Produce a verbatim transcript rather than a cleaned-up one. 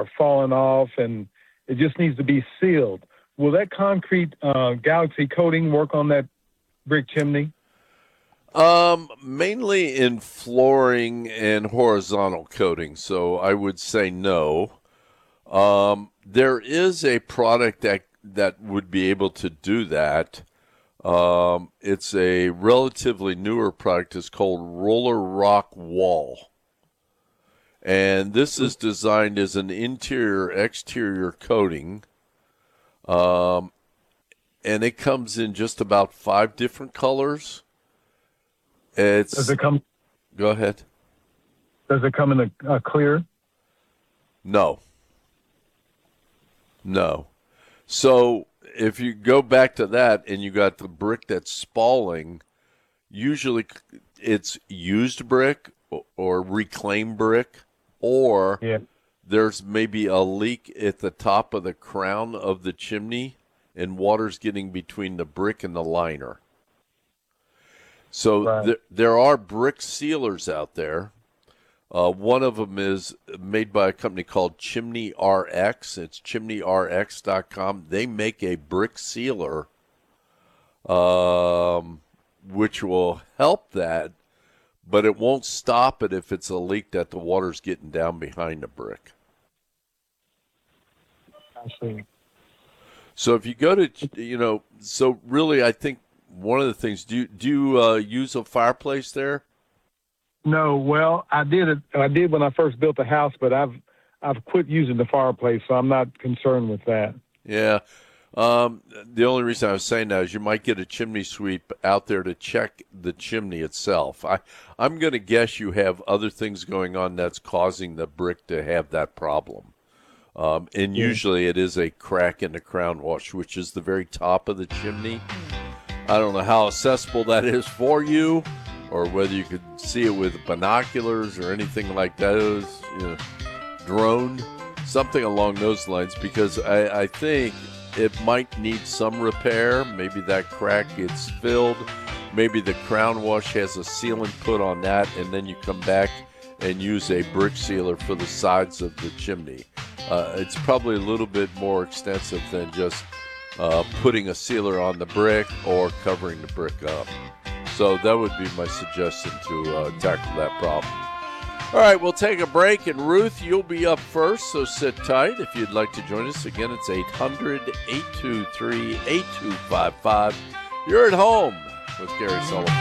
are falling off, and it just needs to be sealed. Will that concrete uh, Galaxy coating work on that brick chimney? Um, mainly in flooring and horizontal coating, so I would say no. Um, there is a product that that would be able to do that. Um, it's a relatively newer product. It's called Roller Rock Wall. And this is designed as an interior-exterior coating. Um, and it comes in just about five different colors. It's, Does it come? Go ahead. Does it come in a, a clear? No. No. So if you go back to that and you got the brick that's spalling, usually it's used brick or reclaimed brick, or Yeah. there's maybe a leak at the top of the crown of the chimney and water's getting between the brick and the liner. So Right. th- there are brick sealers out there. Uh, one of them is made by a company called Chimney R X. It's chimney r x dot com. They make a brick sealer, um, which will help that, but it won't stop it if it's a leak that the water's getting down behind the brick. I see. So if you go to, you know, so really I think one of the things, do you, do you uh, use a fireplace there? No, well, I did it. I did when I first built the house, but I've I've quit using the fireplace, so I'm not concerned with that. Yeah. Um, the only reason I was saying that is you might get a chimney sweep out there to check the chimney itself. I, I'm going to guess you have other things going on that's causing the brick to have that problem. Um, and Yeah. usually it is a crack in the crown wash, which is the very top of the chimney. I don't know how accessible that is for you, or whether you could see it with binoculars or anything like those, you know, drone, something along those lines, because I, I think it might need some repair. Maybe that crack gets filled. Maybe the crown wash has a sealant put on that, and then you come back and use a brick sealer for the sides of the chimney. Uh, it's probably a little bit more extensive than just uh, putting a sealer on the brick or covering the brick up. So that would be my suggestion to uh, tackle that problem. All right, we'll take a break, and Ruth, you'll be up first, so sit tight. If you'd like to join us, again, it's eight hundred, eight two three, eight two five five. You're at home with Gary Sullivan.